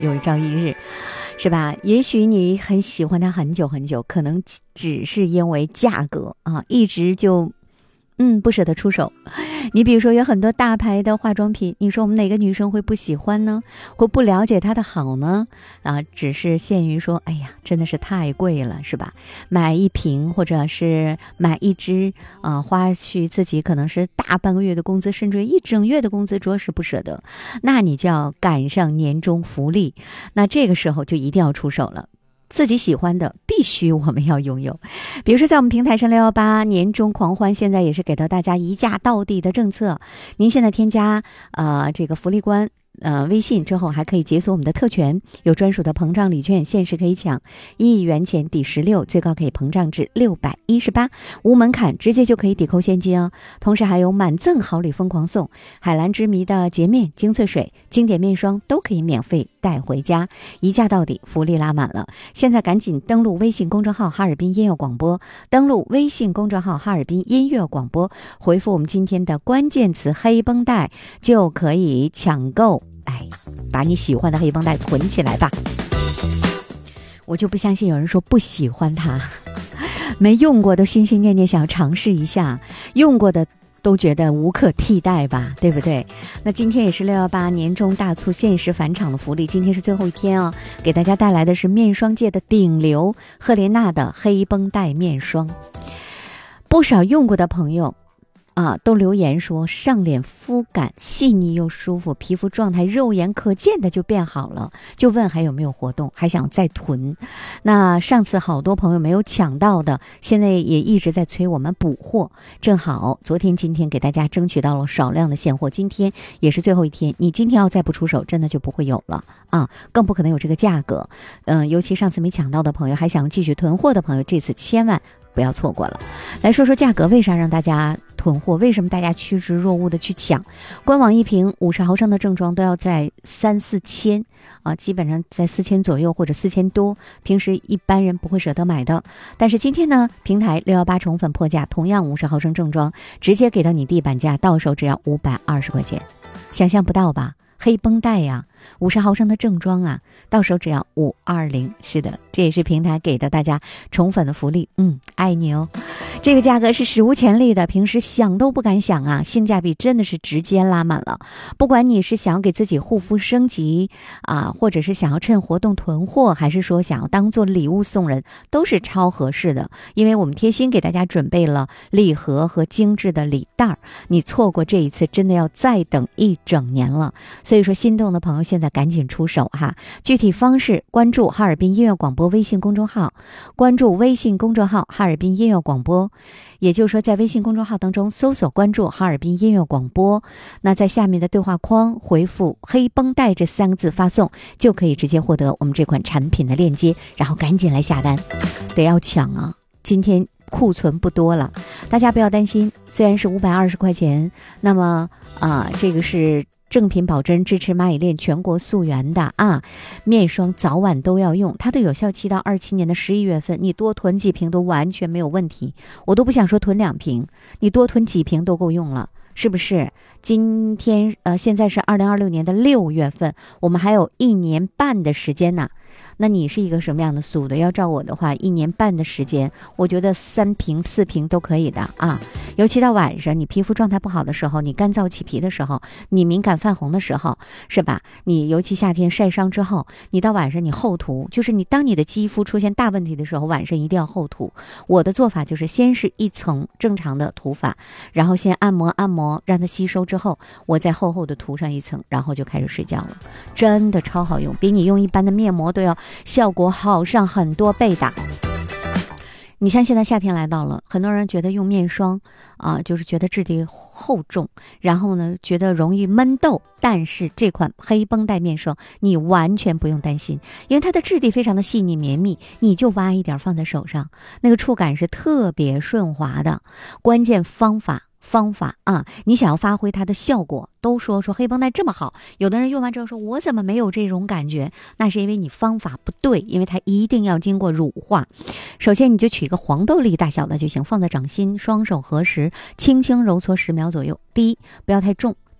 有朝一日，是吧？也许你很喜欢它很久很久，可能只是因为价格啊，一直就不舍得出手。你比如说有很多大牌的化妆品，你说我们哪个女生会不喜欢呢？会不了解它的好呢？只是限于说，哎呀，真的是太贵了，是吧？买一瓶或者是买一支花去自己可能是大半个月的工资，甚至一整月的工资，着实不舍得。那你就要赶上年终福利，那这个时候就一定要出手了。自己喜欢的必须我们要拥有，比如说在我们平台上618年终狂欢，现在也是给到大家一价到底的政策。您现在添加这个福利官微信之后，还可以解锁我们的特权，有专属的膨胀礼券，限时可以抢1亿元钱抵16，最高可以膨胀至618，无门槛，直接就可以抵扣现金哦。同时还有满赠好礼疯狂送，海蓝之谜的洁面、精粹水、经典面霜都可以免费带回家，一价到底，福利拉满了。现在赶紧登录微信公众号哈尔滨音乐广播，登录微信公众号哈尔滨音乐广播，回复我们今天的关键词黑绷带，就可以抢购。把你喜欢的黑绷带囤起来吧。我就不相信有人说不喜欢它，没用过都心心念念想要尝试一下，用过的都觉得无可替代吧，对不对？那今天也是618年终大促限时返场的福利，今天是最后一天哦，给大家带来的是面霜界的顶流赫莲娜的黑绷带面霜。不少用过的朋友都留言说上脸肤感细腻又舒服，皮肤状态肉眼可见的就变好了，就问还有没有活动，还想再囤。那上次好多朋友没有抢到的，现在也一直在催我们补货，正好昨天今天给大家争取到了少量的现货，今天也是最后一天，你今天要再不出手，真的就不会有了更不可能有这个价格。尤其上次没抢到的朋友，还想继续囤货的朋友，这次千万不要错过了。来说说价格，为啥让大家囤货？为什么大家趋之若鹜的去抢？官网一瓶50毫升的正装都要在3-4千基本上在4000左右或者4000多，平时一般人不会舍得买的。但是今天呢，平台618宠粉破价，同样50毫升正装直接给到你地板价，到手只要520块钱，想象不到吧？黑绷带呀，50毫升的正装到手只要520。是的，这也是平台给的大家宠粉的福利，爱你哦。这个价格是史无前例的，平时想都不敢想性价比真的是直接拉满了。不管你是想要给自己护肤升级或者是想要趁活动囤货，还是说想要当做礼物送人，都是超合适的。因为我们贴心给大家准备了礼盒和精致的礼袋，你错过这一次真的要再等一整年了。所以说心动的朋友现在赶紧出手具体方式关注哈尔滨音乐广播微信公众号，关注微信公众号哈尔滨音乐广播，也就是说在微信公众号当中搜索关注哈尔滨音乐广播，那在下面的对话框回复黑绷带这3个字发送，就可以直接获得我们这款产品的链接，然后赶紧来下单，得要抢今天库存不多了，大家不要担心，虽然是520块钱，那么这个是正品保真，支持蚂蚁链全国溯源的面霜早晚都要用，它的有效期到27年的11月份，你多囤几瓶都完全没有问题。我都不想说囤2瓶，你多囤几瓶都够用了，是不是？今天现在是2026年的6月份，我们还有1年半的时间呢。那你是一个什么样的速度？要照我的话，1年半的时间，我觉得3瓶4瓶都可以的尤其到晚上，你皮肤状态不好的时候，你干燥起皮的时候，你敏感泛红的时候，是吧？你尤其夏天晒伤之后，你到晚上你厚涂，就是你当你的肌肤出现大问题的时候，晚上一定要厚涂。我的做法就是先是一层正常的涂法，然后先按摩让它吸收之后，我再厚厚的涂上一层，然后就开始睡觉了。真的超好用，比你用一般的面膜都要效果好上很多倍的。你像现在夏天来到了，很多人觉得用面霜就是觉得质地厚重，然后呢觉得容易闷痘，但是这款黑绷带面霜你完全不用担心，因为它的质地非常的细腻绵密，你就挖一点放在手上，那个触感是特别顺滑的。关键方法你想要发挥它的效果，都说黑绷带这么好，有的人用完之后说我怎么没有这种感觉，那是因为你方法不对，因为它一定要经过乳化。首先你就取一个黄豆粒大小的就行，放在掌心，双手合十，轻轻揉搓10秒左右。第一，不要太重，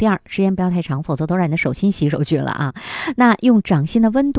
第二，时间不要太长，否则都让你的手心洗手去了啊。那用掌心的温度